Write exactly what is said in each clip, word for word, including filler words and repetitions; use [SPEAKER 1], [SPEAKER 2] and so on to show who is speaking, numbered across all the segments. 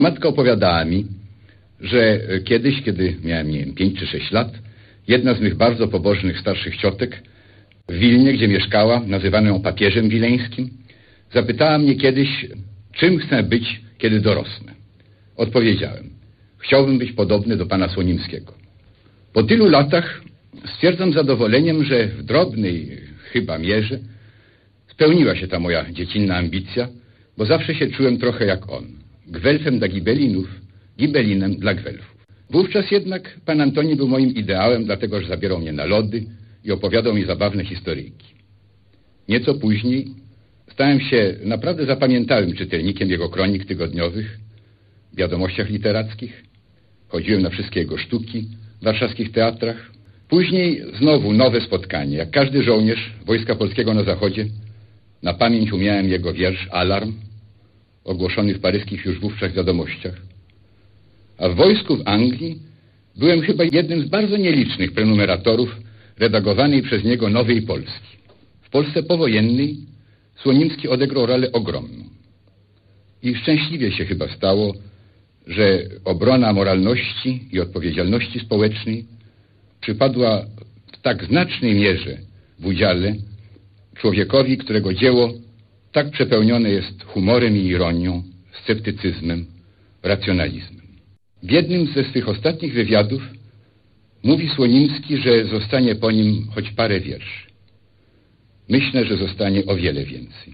[SPEAKER 1] Matka opowiadała mi, że kiedyś, kiedy miałem, nie wiem, pięć czy sześć lat, jedna z mych bardzo pobożnych starszych ciotek w Wilnie, gdzie mieszkała, nazywano ją papieżem wileńskim, zapytała mnie kiedyś, czym chcę być, kiedy dorosnę. Odpowiedziałem, chciałbym być podobny do pana Słonimskiego. Po tylu latach stwierdzam z zadowoleniem, że w drobnej chyba mierze spełniła się ta moja dziecinna ambicja, bo zawsze się czułem trochę jak on. Gwelfem dla gibelinów, gibelinem dla gwelfów. Wówczas jednak pan Antoni był moim ideałem, dlatego że zabierał mnie na lody i opowiadał mi zabawne historyjki. Nieco później stałem się naprawdę zapamiętałym czytelnikiem jego kronik tygodniowych, w wiadomościach literackich. Chodziłem na wszystkie jego sztuki w warszawskich teatrach. Później znowu nowe spotkanie. Jak każdy żołnierz Wojska Polskiego na Zachodzie, na pamięć umiałem jego wiersz Alarm, ogłoszony w paryskich już wówczas wiadomościach. A w wojsku w Anglii byłem chyba jednym z bardzo nielicznych prenumeratorów redagowanej przez niego Nowej Polski. W Polsce powojennej Słonimski odegrał rolę ogromną. I szczęśliwie się chyba stało, że obrona moralności i odpowiedzialności społecznej przypadła w tak znacznej mierze w udziale człowiekowi, którego dzieło tak przepełnione jest humorem i ironią, sceptycyzmem, racjonalizmem. W jednym ze swych ostatnich wywiadów mówi Słonimski, że zostanie po nim choć parę wierszy. Myślę, że zostanie o wiele więcej.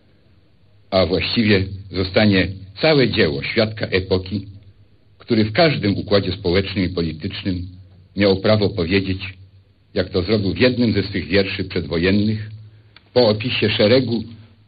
[SPEAKER 1] A właściwie zostanie całe dzieło świadka epoki, który w każdym układzie społecznym i politycznym miał prawo powiedzieć, jak to zrobił w jednym ze swych wierszy przedwojennych, po opisie szeregu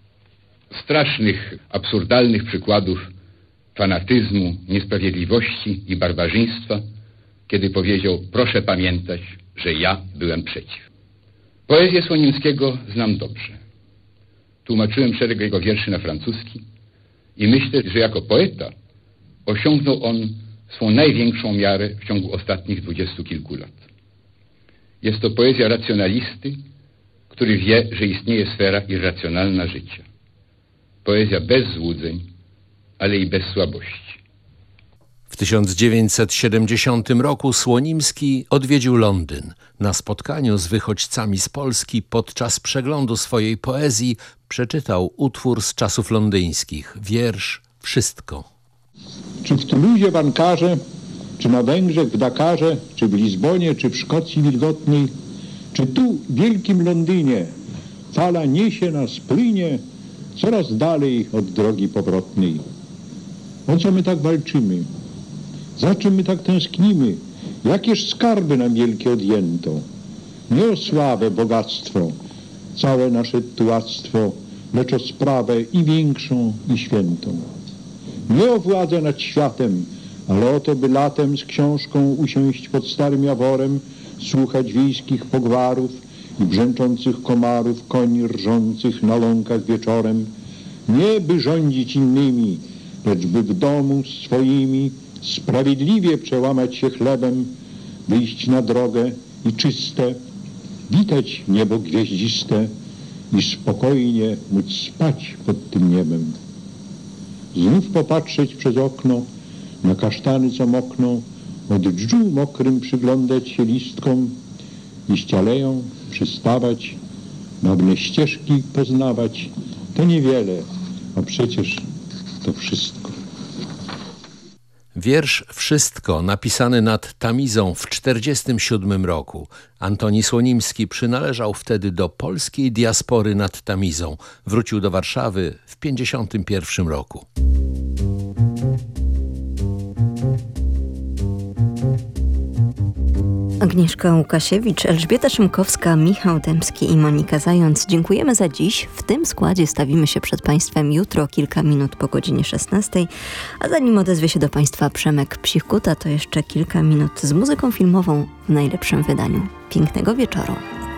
[SPEAKER 1] strasznych, absurdalnych przykładów fanatyzmu, niesprawiedliwości i barbarzyństwa, kiedy powiedział, proszę pamiętać, że ja byłem przeciw. Poezję Słonimskiego znam dobrze. Tłumaczyłem szereg jego wierszy na francuski i myślę, że jako poeta osiągnął on swą największą miarę w ciągu ostatnich dwudziestu kilku lat. Jest to poezja racjonalisty, który wie, że istnieje sfera irracjonalna życia. Poezja bez złudzeń, ale i bez słabości.
[SPEAKER 2] W tysiąc dziewięćset siedemdziesiątym roku Słonimski odwiedził Londyn. Na spotkaniu z wychodźcami z Polski podczas przeglądu swojej poezji przeczytał utwór z czasów londyńskich, wiersz Wszystko.
[SPEAKER 3] Czy w Tuluzie w Ankarze, czy na Węgrzech w Dakarze, czy w Lizbonie, czy w Szkocji wilgotnej, czy tu w wielkim Londynie fala niesie nas, płynie coraz dalej od drogi powrotnej. O co my tak walczymy? Za czym my tak tęsknimy? Jakież skarby nam wielkie odjęto? Nie o sławę, bogactwo, całe nasze tułactwo, lecz o sprawę i większą, i świętą. Nie o władzę nad światem, ale o to, by latem z książką usiąść pod starym jaworem, słuchać wiejskich pogwarów i brzęczących komarów, koni rżących na łąkach wieczorem. Nie by rządzić innymi, lecz by w domu swoimi sprawiedliwie przełamać się chlebem, wyjść na drogę i czyste, witać niebo gwieździste i spokojnie móc spać pod tym niebem. Znów popatrzeć przez okno na kasztany, co mokną, od dżdżu mokrym przyglądać się listkom i ścialeją przystawać, nowe ścieżki poznawać. To niewiele, a przecież to wszystko.
[SPEAKER 2] Wiersz Wszystko, napisany nad Tamizą w czterdziestym siódmym roku. Antoni Słonimski przynależał wtedy do polskiej diaspory nad Tamizą. Wrócił do Warszawy w pięćdziesiątym pierwszym roku.
[SPEAKER 4] Agnieszka Łukasiewicz, Elżbieta Szymkowska, Michał Dębski i Monika Zając. Dziękujemy za dziś. W tym składzie stawimy się przed Państwem jutro, kilka minut po godzinie szesnastej. A zanim odezwie się do Państwa Przemek Psiwkuta, to jeszcze kilka minut z muzyką filmową w najlepszym wydaniu. Pięknego wieczoru.